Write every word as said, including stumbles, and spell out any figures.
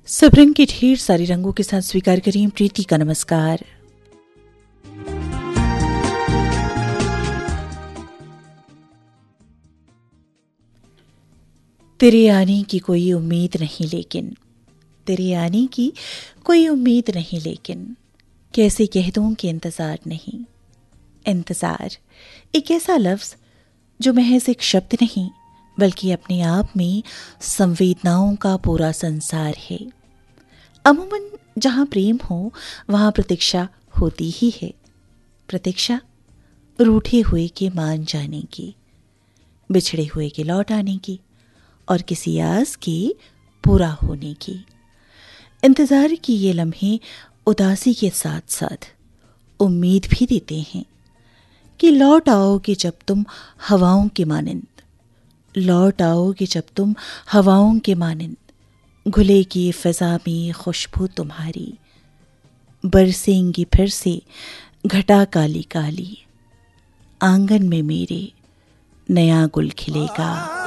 सब रंग के ढेर सारे रंगों के साथ स्वीकार करें प्रीति का नमस्कार। तेरे आने की कोई उम्मीद नहीं लेकिन तेरे आने की कोई उम्मीद नहीं लेकिन कैसे कह दूं कि इंतजार नहीं। इंतजार एक ऐसा लफ्ज जो महज एक शब्द नहीं बल्कि अपने आप में संवेदनाओं का पूरा संसार है। अमूमन जहां प्रेम हो वहां प्रतीक्षा होती ही है। प्रतीक्षा रूठे हुए के मान जाने की, बिछड़े हुए के लौट आने की और किसी आस के पूरा होने की। इंतजार की ये लम्हे उदासी के साथ साथ उम्मीद भी देते हैं कि लौट आओगे जब तुम हवाओं के मानिंद, लौट आओगे जब तुम हवाओं के मानिंद। घुलेगी फिजा में खुशबू तुम्हारी, बरसेंगी फिर से घटा काली काली। आंगन में मेरे नया गुल खिलेगा।